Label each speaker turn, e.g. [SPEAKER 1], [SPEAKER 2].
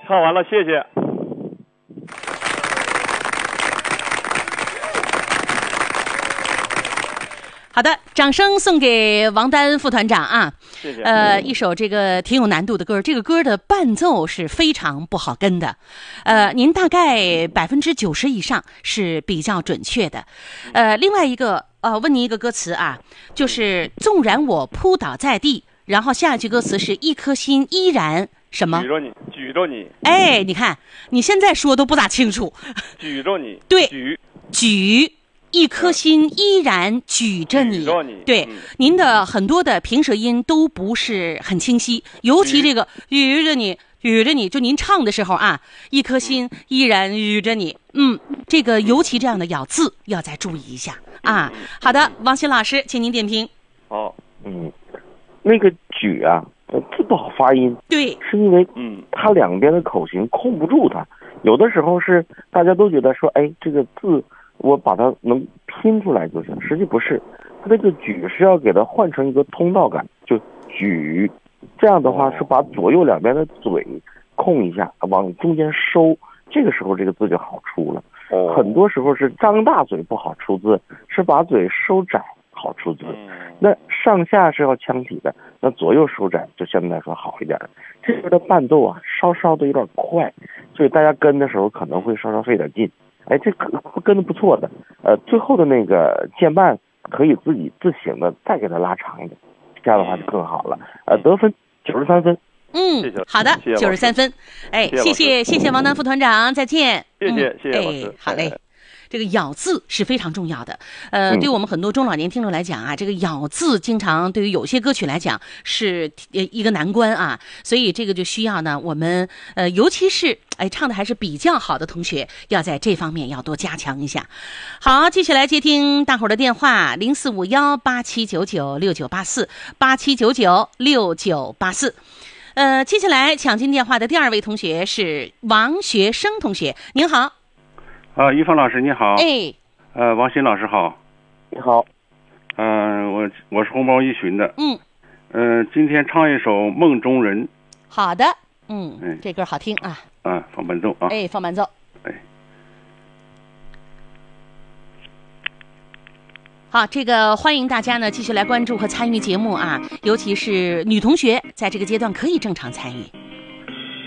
[SPEAKER 1] 唱完了，谢谢。
[SPEAKER 2] 好的，掌声送给王丹副团长啊！
[SPEAKER 1] 谢谢。
[SPEAKER 2] 一首这个挺有难度的歌，这个歌的伴奏是非常不好跟的，您大概90%以上是比较准确的。另外一个问您一个歌词啊，就是纵然我扑倒在地，然后下一句歌词是一颗心依然什么？
[SPEAKER 1] 举着你。
[SPEAKER 2] 哎，你看你现在说都不大清楚。
[SPEAKER 1] 举着你。
[SPEAKER 2] 对，举。一颗心依然举着你，对，您的很多的平舌音都不是很清晰，尤其这个举着你，就您唱的时候啊，一颗心依然举着你，这个尤其这样的咬字要再注意一下啊。好的，王鑫老师，请您点评。
[SPEAKER 3] 那个举啊，字不好发音，
[SPEAKER 2] 对，
[SPEAKER 3] 是因为它两边的口型控不住它，有的时候是大家都觉得说，哎，这个字。我把它能拼出来就行，实际不是，它这个举是要给它换成一个通道感，就举，这样的话是把左右两边的嘴空一下，往中间收，这个时候这个字就好出了。很多时候是张大嘴不好出字，是把嘴收窄好出字。那上下是要腔体的，那左右收窄就相对来说好一点。这边的伴奏啊，稍稍的有点快，所以大家跟的时候可能会稍稍费点劲。哎，这跟的不错的，最后的那个键伴可以自己自行的再给它拉长一点，这样的话就更好了。得分93分。
[SPEAKER 2] 好的，93分。哎，谢谢王丹副团长，再见。
[SPEAKER 1] 谢谢老师。
[SPEAKER 2] 好嘞。这个咬字是非常重要的，对我们很多中老年听众来讲啊，这个咬字经常对于有些歌曲来讲是一个难关啊，所以这个就需要呢，我们尤其是唱的还是比较好的同学，要在这方面要多加强一下。好，继续来接听大伙儿的电话，045187996984，87996984。接下来抢进电话的第二位同学是王学生同学，您好。
[SPEAKER 4] 于芳老师你好。王鑫老师好。
[SPEAKER 3] 你好。
[SPEAKER 4] 我是红毛一群的。今天唱一首《梦中人》。
[SPEAKER 2] 好的。这歌好听啊。
[SPEAKER 4] 放伴奏啊。
[SPEAKER 2] 放伴奏。好，这个欢迎大家呢继续来关注和参与节目啊，尤其是女同学，在这个阶段可以正常参与。